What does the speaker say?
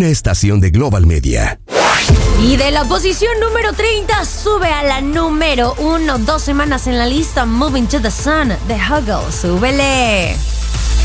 una estación de Global Media. Y de la posición número 30 sube a la número 1, 2 semanas en la lista, Moving to the Sun de Huggle. ¡Súbele!